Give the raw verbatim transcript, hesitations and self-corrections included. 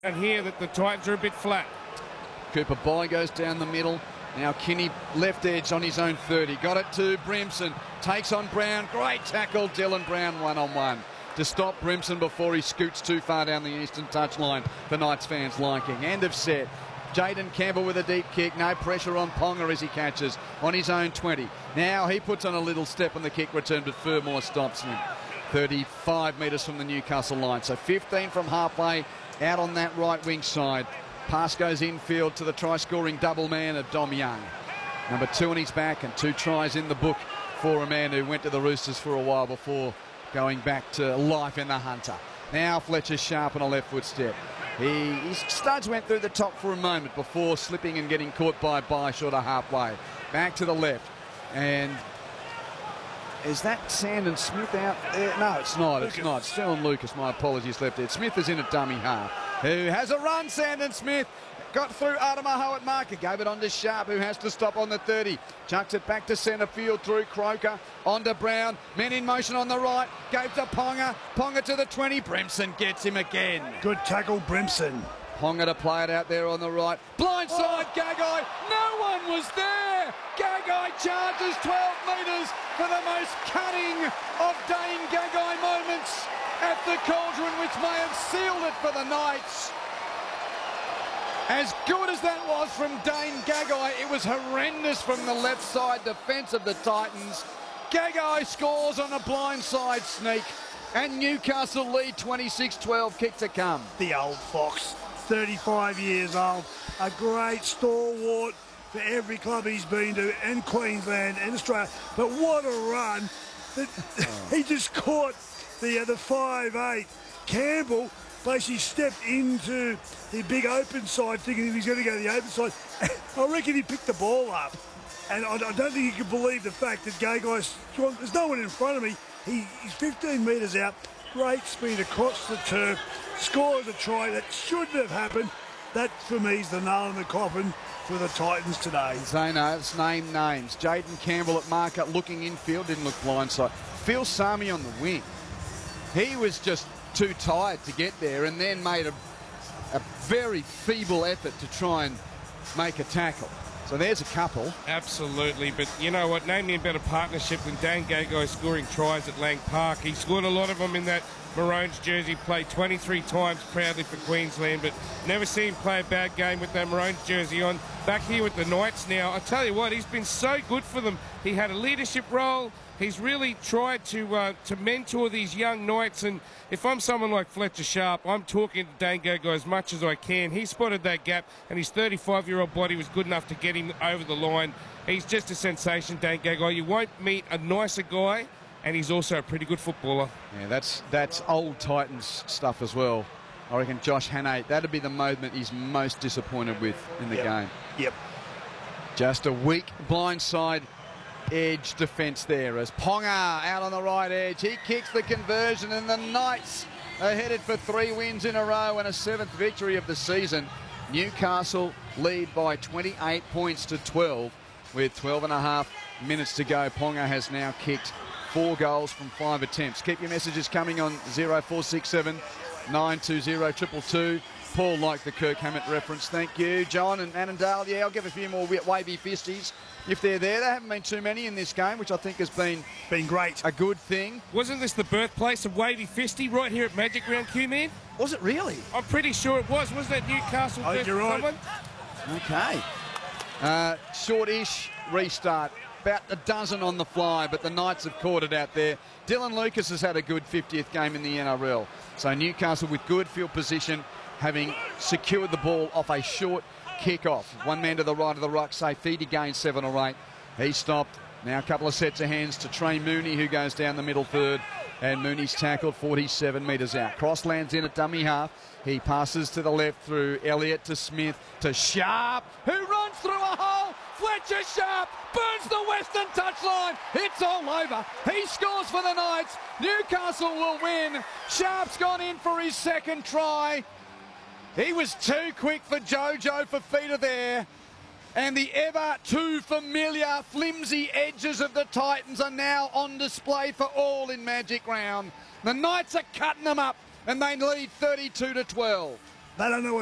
And here that the Titans are a bit flat. Cooper Boy goes down the middle. Now Kinney left edge on his own thirty. Got it to Brimson. Takes on Brown. Great tackle. Dylan Brown one-on-one to stop Brimson before he scoots too far down the eastern touchline for Knights fans' liking. End of set. Jaden Campbell with a deep kick. No pressure on Ponga as he catches on his own twenty. Now he puts on a little step on the kick return, but Fermor stops him. thirty-five metres from the Newcastle line. So fifteen from halfway out on that right wing side. Pass goes infield to the try-scoring double man of Dom Young. Number two on his back and two tries in the book for a man who went to the Roosters for a while before going back to life in the Hunter. Now Fletcher Sharp on a left foot step. He, his studs went through the top for a moment before slipping and getting caught by by short of halfway. Back to the left. And is that Sandon Smith out there? No, it's not. It's not. Stellan Lucas, my apologies, left it. Smith is in at dummy half. Who has a run, Sandon Smith. Got through Adamaho at marker. Gave it on to Sharp, who has to stop on the thirty. Chucks it back to centre field through Croker. On to Brown. Men in motion on the right. Gave to Ponga. Ponga to the twenty. Brimson gets him again. Good tackle, Brimson. Ponga to play it out there on the right. Blindside, oh. Gagai. No one was there. Gagai charges twelve metres for the most cutting of Dane Gagai moments at the Cauldron, which may have sealed it for the Knights. As good as that was from Dane Gagai, it was horrendous from the left side defence of the Titans. Gagai scores on a blindside sneak, and Newcastle lead twenty-six twelve, kick to come. The old fox, thirty-five years old, a great stalwart for every club he's been to, and Queensland and Australia. But what a run. That oh. He just caught the, uh, the five eight. Campbell basically stepped into the big open side thinking he was going to go to the open side. I reckon he picked the ball up. And I, I don't think you can believe the fact that Gagai's, there's no one in front of me. He, he's fifteen metres out, great speed across the turf, scores a try that shouldn't have happened. That, for me, is the nail in the coffin for the Titans today. Zano, let's name names. Jaden Campbell at marker, looking infield, didn't look blindside. Phil Sami on the wing. He was just too tired to get there and then made a, a very feeble effort to try and make a tackle. So there's a couple. Absolutely, but you know what? Name me a better partnership than Dane Gagai scoring tries at Lang Park. He scored a lot of them in that Maroons jersey, played twenty-three times proudly for Queensland, but never seen him play a bad game with that Maroons jersey on. Back here with the Knights now, I tell you what, he's been so good for them. He had a leadership role. He's really tried to uh, to mentor these young Knights, and if I'm someone like Fletcher Sharp, I'm talking to Dane Gagai as much as I can. He spotted that gap, and his thirty-five-year-old body was good enough to get him over the line. He's just a sensation, Dane Gagai. You won't meet a nicer guy, and he's also a pretty good footballer. Yeah, that's that's old Titans stuff as well. I reckon Josh Hannay, that'd be the moment he's most disappointed with in the yep. game. Yep. Just a weak blindside edge defence there as Ponga out on the right edge. He kicks the conversion, and the Knights are headed for three wins in a row and a seventh victory of the season. Newcastle lead by twenty-eight points to twelve with twelve and a half minutes to go. Ponga has now kicked four goals from five attempts. Keep your messages coming on zero four six seven nine two zero two two two. Paul liked the Kirk Hammett reference. Thank you. John and Annandale, yeah, I'll give a few more wavy fisties if they're there. There haven't been too many in this game, which I think has been been great. A good thing. Wasn't this the birthplace of wavy fisty right here at Magic Round, Q-Man? Was it really? I'm pretty sure it was. Wasn't that Newcastle? I think you're right. Someone? Okay. Uh, short-ish restart. About a dozen on the fly, but the Knights have caught it out there. Dylan Lucas has had a good fiftieth game in the N R L. So Newcastle with good field position, having secured the ball off a short kick-off. One man to the right of the ruck, say Feedy gained seven or eight. He stopped. Now a couple of sets of hands to Trey Mooney, who goes down the middle third. And Mooney's tackled forty-seven metres out. Cross lands in at dummy half. He passes to the left through Elliott to Smith to Sharp, who runs through a hole. Fletcher Sharp burns the western touchline. It's all over. He scores for the Knights. Newcastle will win. Sharp's gone in for his second try. He was too quick for Jojo Fifita there. And the ever too familiar flimsy edges of the Titans are now on display for all in Magic Round. The Knights are cutting them up, and they lead thirty-two to twelve. They don't know what